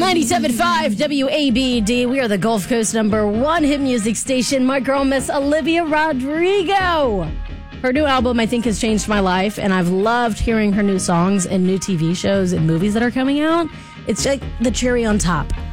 97.5 WABD. We are the Gulf Coast #1 hit music station. My girl, Miss Olivia Rodrigo. Her new album, I think, has changed my life, and I've loved hearing her new songs and new TV shows and movies that are coming out. It's like the cherry on top